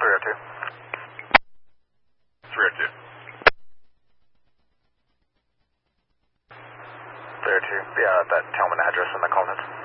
302. 302. 302. Yeah, that Tillman address in the Coleman.